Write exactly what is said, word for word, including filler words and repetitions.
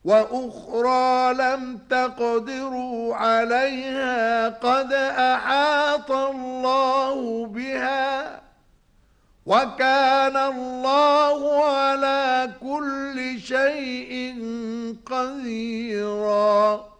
وأخرى لم تقدروا عليها قد أحاط الله بها وكان الله على كل شيء قديرا.